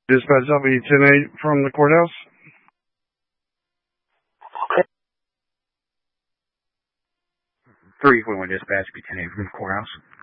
Dispatch LV 10-8 from the courthouse. 341 dispatch, be 10-8 from the courthouse.